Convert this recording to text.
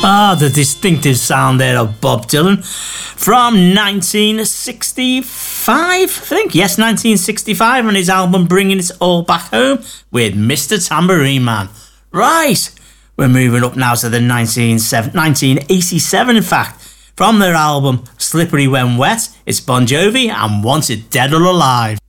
Ah, the distinctive sound there of Bob Dylan from 1965, I think. Yes, 1965, on his album Bringing It All Back Home with Mr. Tambourine Man. Right, we're moving up now to the 1987, in fact. From their album Slippery When Wet, it's Bon Jovi and Wanted Dead or Alive.